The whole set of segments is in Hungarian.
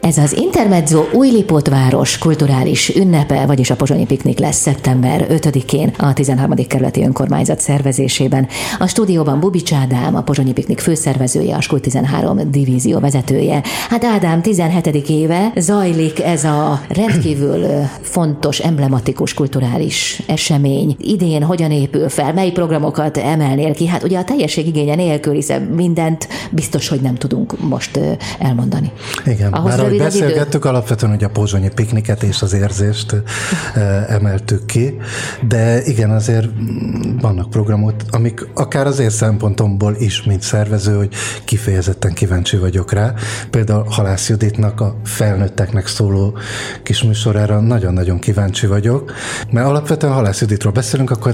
Ez az Intermezzo Újlipótváros kulturális ünnepe, vagyis a Pozsonyi Piknik lesz szeptember 5-én a 13. kerületi önkormányzat szervezésében. A stúdióban Bubics Ádám, a Pozsonyi Piknik főszervezője, a Skul 13 divízió vezetője. Hát Ádám, 17. éve zajlik ez a rendkívül fontos, emblematikus kulturális esemény. Idén hogyan épül fel, mely programokat emelnél ki? Hát ugye a teljesség igénye nélkül, hiszen mindent biztos, hogy nem tudunk most elmondani. Igen, már ahogy beszélgettük, alapvetően ugye a Pozsonyi Pikniket és az érzést emeltük ki, de igen, azért vannak programok, amik akár az én szempontomból is, mint szervező, hogy kifejezetten kíváncsi vagyok rá. Például Halász Juditnak a felnőtteknek szóló kis műsorára nagyon-nagyon kíváncsi vagyok, mert alapvetően Halász Juditról beszélünk, akkor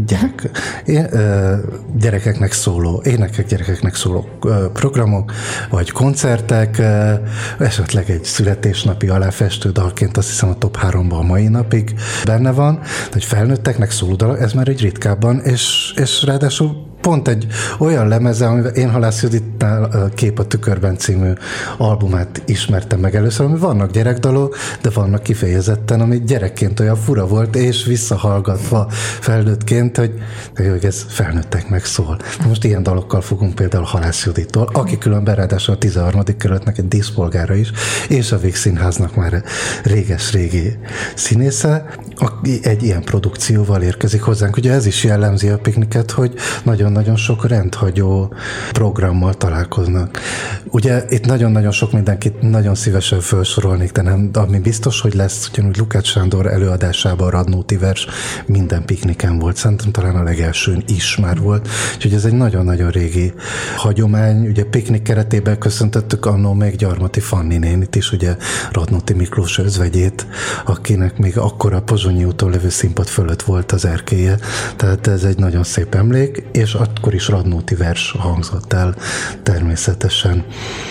gyerekeknek szóló, énekek gyerekeknek szóló programok, vagy koncertek, esetleg egy születésnapi aláfestő dalként, azt hiszem a top 3-ban a mai napig benne van, hogy felnőtteknek szóló dal, ez már egy ritkábban, és ráadásul pont egy olyan lemeze, amivel én Halász Juditnál Kép a tükörben című albumát ismertem meg először, ami vannak gyerekdalok, de vannak kifejezetten, ami gyerekként olyan fura volt, és visszahallgatva felnőttként, hogy ez felnőtteknek szól. Most ilyen dalokkal fogunk például Halász Judittól, aki különben ráadásul a 13. kerületnek egy díszpolgára is, és a Vígszínháznak már réges-régi színésze, aki egy ilyen produkcióval érkezik hozzánk. Ugye ez is jellemzi a pikniket, hogy nagyon sok rendhagyó programmal találkoznak. Ugye itt nagyon-nagyon sok mindenkit nagyon szívesen felsorolnék, de nem, ami biztos, hogy lesz, ugyanúgy Lukács Sándor előadásában a Radnóti vers minden pikniken volt. Szerintem talán a legelsőn is már volt. Úgyhogy ez egy nagyon-nagyon régi hagyomány. Ugye piknik keretében köszöntöttük annó még Gyarmati Fanni nénit is, ugye Radnóti Miklós özvegyét, akinek még akkor a Pozsonyi úton levő színpad fölött volt az erkélye. Tehát ez egy nagyon szép emlék, és akkor is Radnóti vers hangzott el természetesen.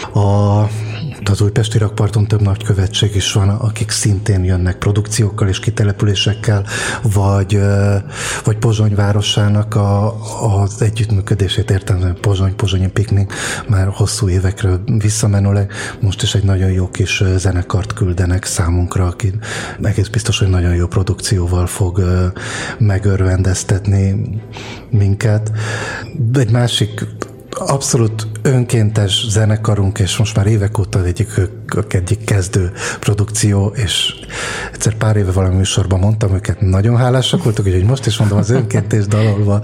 Az újpesti rakparton több nagykövetség is van, akik szintén jönnek produkciókkal és kitelepülésekkel, vagy Pozsony városának az együttműködését értem, Pozsonyi Piknik már hosszú évekre visszamenőleg, most is egy nagyon jó kis zenekart küldenek számunkra, aki egész biztos, hogy nagyon jó produkcióval fog megörvendeztetni minket. Egy másik abszolút önkéntes zenekarunk, és most már évek óta egyik kezdő produkció, és egyszer pár éve valami műsorban mondtam, őket nagyon hálásak voltak, úgyhogy most is mondom, az önkéntes dalolva.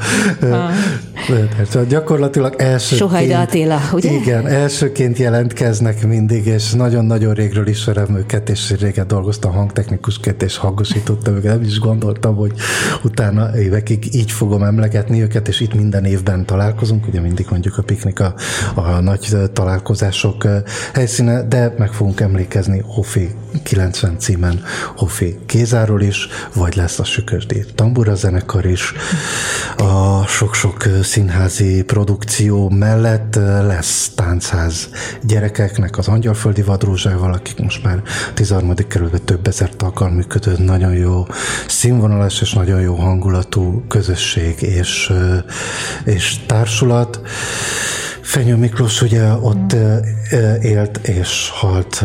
Gyakorlatilag Sohajda Attila, ugye? Igen, elsőként jelentkeznek mindig, és nagyon-nagyon régről ismerem őket, és régen dolgoztam hangtechnikusként, és hangosítottam őket, nem is gondoltam, hogy utána évekig így fogom emlegetni őket, és itt minden évben találkozunk, ugye mindig mondjuk a piknik a nagy találkozások helyszíne, de meg fogunk emlékezni Hofi 90 címen Hofi Gézáról is, vagy lesz a Sükösdi Tambura zenekar is. A sok-sok színházi produkció mellett lesz táncház gyerekeknek az Angyalföldi Vadrózsával, akik most már 13. kerületben több ezer taggal működő, nagyon jó színvonalas és nagyon jó hangulatú közösség és társulat. Fenyő Miklós ugye ott élt és halt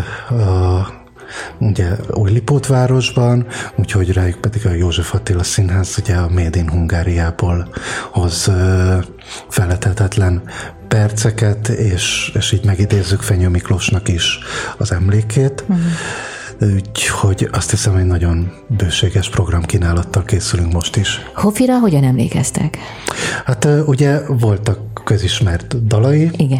ugye Újlipótvárosban, úgyhogy rájuk pedig a József Attila Színház ugye a Made in Hungáriából hoz fellethetetlen perceket, és így megidézzük Fenyő Miklósnak is az emlékét. Úgyhogy azt hiszem, hogy nagyon bőséges programkínálattal készülünk most is. Hofira hogyan emlékeztek? Hát ugye voltak közismert dalai. Igen.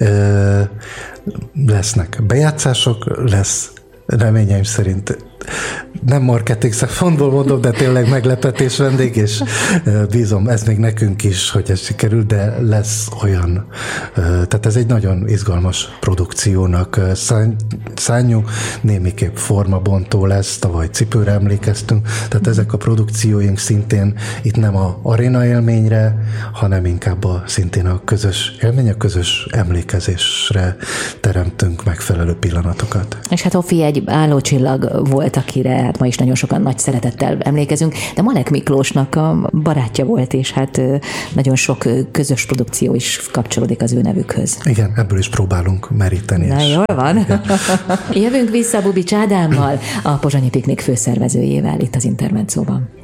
Lesznek bejátszások, lesz reményeim szerint nem marketing szempontból mondom, de tényleg meglepetés vendég, és bízom, ez még nekünk is, hogy ez sikerül, de lesz olyan, tehát ez egy nagyon izgalmas produkciónak szánjuk, némiképp formabontó lesz, tavaly Cipőre emlékeztünk, tehát ezek a produkcióink szintén itt nem a aréna élményre, hanem inkább szintén a közös élmény, a közös emlékezésre teremtünk megfelelő pillanatokat. És hát Hofi egy állócsillag volt, akire hát ma is nagyon sokan nagy szeretettel emlékezünk, de Malek Miklósnak a barátja volt, és hát nagyon sok közös produkció is kapcsolódik az ő nevükhöz. Igen, ebből is próbálunk meríteni. Na, jól van. Igen. Jövünk vissza Bubics Ádámmal, a Pozsonyi Piknik főszervezőjével itt az Intermedzóban.